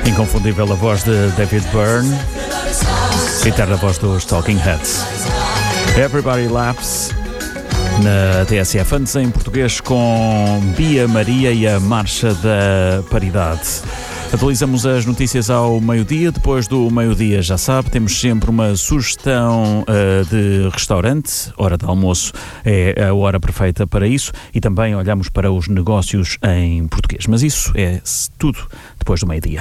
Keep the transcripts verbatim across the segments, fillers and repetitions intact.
Inconfundível a voz de David Byrne, eterna voz dos Talking Heads. Everybody Laughs na T S F, antes em português com Bia Maria e a Marcha da Paridade. Atualizamos as notícias ao meio-dia. Depois do meio-dia, já sabe, temos sempre uma sugestão uh, de restaurante. Hora de almoço é a hora perfeita para isso. E também olhamos para os negócios em português. Mas isso é tudo depois do meio-dia.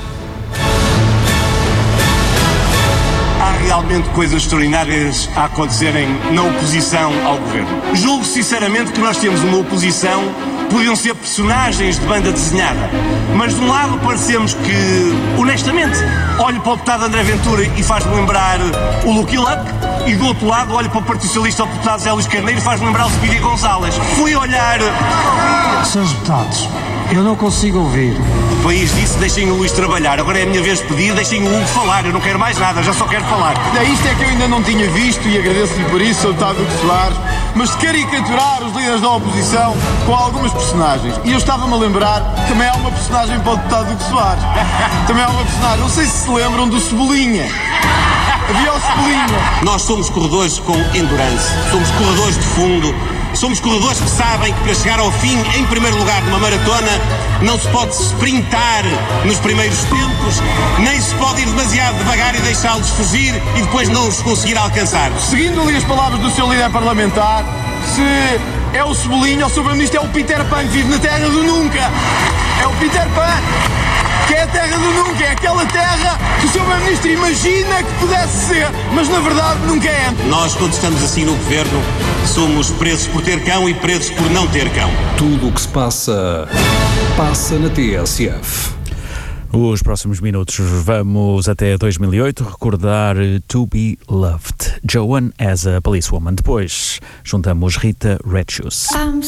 Há realmente coisas extraordinárias a acontecerem na oposição ao governo. Julgo sinceramente que nós temos uma oposição, podiam ser personagens de banda desenhada, mas de um lado parecemos que, honestamente, olho para o deputado André Ventura e faz-me lembrar o Lucky Luck, e do outro lado olho para o Partido Socialista ao deputado Zé Luís Carneiro e faz-me lembrar o Speedy González. Fui olhar... Senhores deputados, eu não consigo ouvir. O país disse, deixem o Luís trabalhar. Agora é a minha vez de pedir, deixem o Hugo falar. Eu não quero mais nada, já só quero falar. É isto é que eu ainda não tinha visto e agradeço-lhe por isso, Sr Deputado Hugo Soares, mas de caricaturar os líderes da oposição com algumas personagens. E eu estava-me a lembrar, também há uma personagem para o Deputado Hugo Soares. Também há uma personagem, não sei se se lembram do Cebolinha. Havia o Cebolinha. Nós somos corredores com endurance, somos corredores de fundo, somos corredores que sabem que para chegar ao fim, em primeiro lugar numa maratona, não se pode sprintar nos primeiros tempos, nem se pode ir demasiado devagar e deixá-los fugir e depois não os conseguir alcançar. Seguindo ali as palavras do seu líder parlamentar, se é o Cebolinha, o seu primeiro-ministro é o Peter Pan que vive na terra do nunca. É o Peter Pan, que é a terra do nunca, é aquela terra que o seu primeiro-ministro imagina que pudesse ser, mas na verdade nunca é. Nós, quando estamos assim no governo, somos presos por ter cão e presos por não ter cão. Tudo o que se passa, passa na T S F. Os próximos minutos vamos até dois mil e oito recordar To Be Loved, Joan as a Policewoman. Depois juntamos Rita Red Shoes.